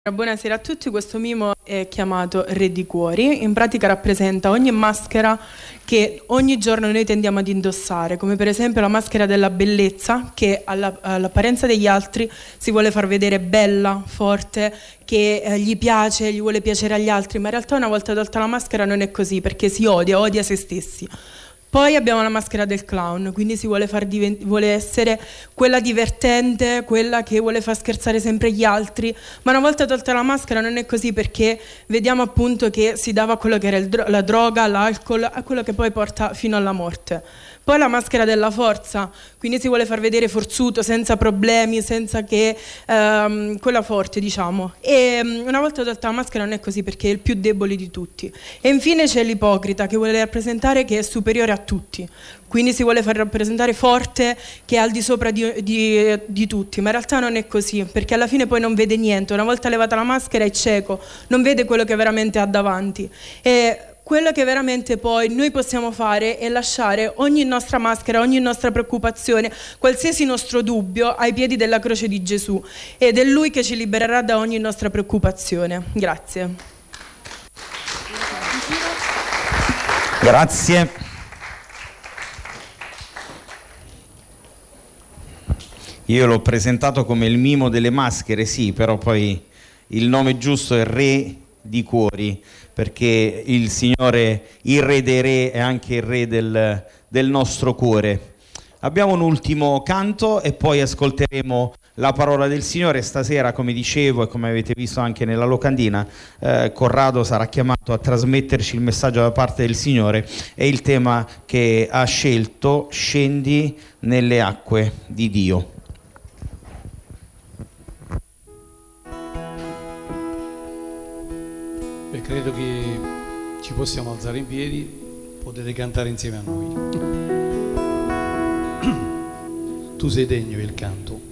Buonasera a tutti, questo mimo è chiamato Re di Cuori, in pratica rappresenta ogni maschera che ogni giorno noi tendiamo ad indossare, come per esempio la maschera della bellezza che all'apparenza degli altri si vuole far vedere bella, forte, che gli piace, gli vuole piacere agli altri, ma in realtà una volta tolta la maschera non è così perché si odia se stessi. Poi abbiamo la maschera del clown, quindi si vuole vuole essere quella divertente, quella che vuole far scherzare sempre gli altri, ma una volta tolta la maschera non è così perché vediamo appunto che si dava quello che era la droga, l'alcol, a quello che poi porta fino alla morte. Poi la maschera della forza, quindi si vuole far vedere forzuto, senza problemi, senza che quella forte, diciamo. E una volta tolta la maschera non è così perché è il più debole di tutti. E infine c'è l'ipocrita che vuole rappresentare che è superiore a tutti. Quindi si vuole far rappresentare forte, che è al di sopra di tutti, ma in realtà non è così, perché alla fine poi non vede niente. Una volta levata la maschera è cieco, non vede quello che veramente ha davanti. E quello che veramente poi noi possiamo fare è lasciare ogni nostra maschera, ogni nostra preoccupazione, qualsiasi nostro dubbio ai piedi della croce di Gesù, ed è Lui che ci libererà da ogni nostra preoccupazione. Grazie. Grazie. Io l'ho presentato come il mimo delle maschere, sì, però poi il nome giusto è Re di Cuori, perché il Signore, il Re dei Re, è anche il Re del nostro cuore. Abbiamo un ultimo canto e poi ascolteremo la parola del Signore. Stasera, come dicevo e come avete visto anche nella locandina, Corrado sarà chiamato a trasmetterci il messaggio da parte del Signore e il tema che ha scelto: scendi nelle acque di Dio. E credo che ci possiamo alzare in piedi, potete cantare insieme a noi. Tu sei degno del canto.